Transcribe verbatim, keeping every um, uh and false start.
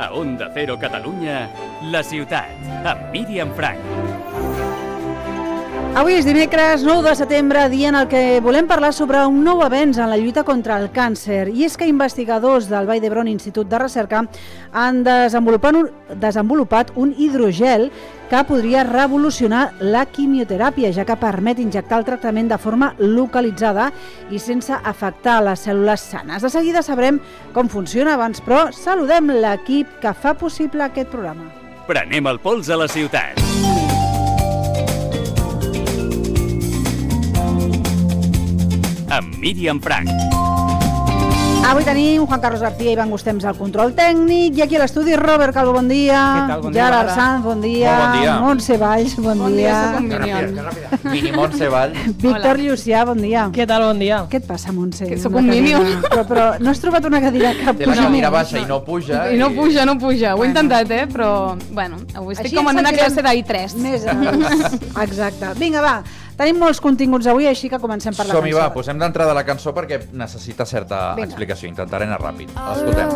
A Onda Cero Catalunya, La Ciutat, amb Míriam Frank. Avui és dimecres nou de setembre, dia en el que volem parlar sobre un nou avenç en la lluita contra el càncer. I és que investigadors del Vall d'Hebron Institut de Recerca han desenvolupat un, desenvolupat un hidrogel que podria revolucionar la quimioteràpia, ja que permet injectar el tractament de forma localitzada i sense afectar les cèl·lules sanes. De seguida sabrem com funciona abans, però saludem l'equip que fa possible aquest programa. Prenem el pols a la ciutat. Amb Míriam Frank. Avui tenim Juan Carlos García i Ivan Gustems al control tècnic, i aquí a l'estudi Robert Calvo, bon dia. Què tal? Bon dia, Gerard Lara. Sanz, bon dia. Molt bon dia. Montse Valls, bon, Bon dia, dia. soc un Que minion. ràpida, que ràpida. Mini Montse Vall. Víctor Llucià, bon dia. Què tal? Bon dia. Què et passa, Montse? Que sóc Una un cadira. minion. Però, però no has trobat una cadira que Té la puja cadira molt? baixa i no puja. I no puja, no puja. Ho he Bueno. intentat, eh? Però, bueno, avui estic Així com en ens una sentirem classe d'A I tres. Més exacte. Vinga, va. Tenim molts continguts avui, així que comencem per la Som-hi, cançó. va, posem d'entrada la cançó perquè necessita certa Vinga. explicació. Intentaré anar ràpid. L'escoltem.